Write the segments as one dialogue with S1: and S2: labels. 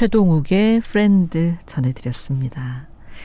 S1: 최동욱의 프렌드 전해드렸습니다.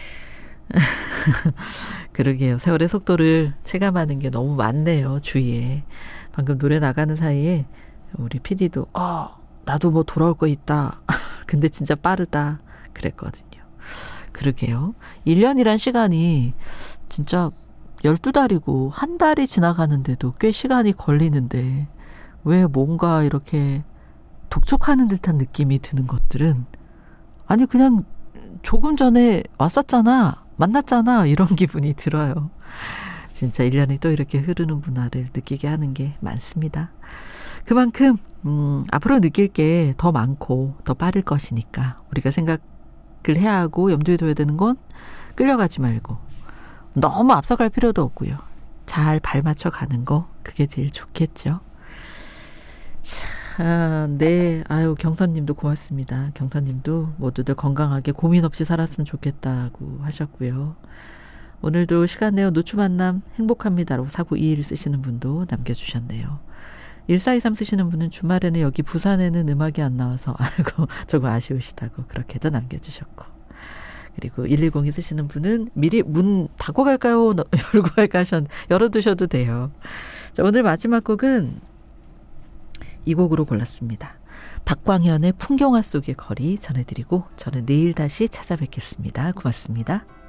S1: 그러게요. 세월의 속도를 체감하는 게 너무 많네요. 주위에. 방금 노래 나가는 사이에 우리 PD도 나도 뭐 돌아올 거 있다. 근데 진짜 빠르다. 그랬거든요. 그러게요. 1년이란 시간이 진짜 12달이고 한 달이 지나가는데도 꽤 시간이 걸리는데 왜 뭔가 이렇게 독촉하는 듯한 느낌이 드는 것들은 아니 그냥 조금 전에 왔었잖아. 만났잖아. 이런 기분이 들어요. 진짜 1년이 또 이렇게 흐르는구나를 느끼게 하는 게 많습니다. 그만큼 앞으로 느낄 게 더 많고 더 빠를 것이니까 우리가 생각을 해야 하고 염두에 둬야 되는 건 끌려가지 말고 너무 앞서갈 필요도 없고요. 잘 발맞춰 가는 거 그게 제일 좋겠죠. 자, 네. 아유, 경선님도 고맙습니다. 경선님도 모두들 건강하게 고민 없이 살았으면 좋겠다고 하셨고요. 오늘도 시간 내어 노추 만남 행복합니다라고 4921 쓰시는 분도 남겨주셨네요. 1423 쓰시는 분은 주말에는 여기 부산에는 음악이 안 나와서 아이고 저거 아쉬우시다고 그렇게도 남겨주셨고, 그리고 1102 쓰시는 분은 미리 문 닫고 갈까요? 열고 갈까 열어두셔도 돼요. 자, 오늘 마지막 곡은 이 곡으로 골랐습니다. 박광현의 풍경화 속의 거리 전해드리고 저는 내일 다시 찾아뵙겠습니다. 고맙습니다.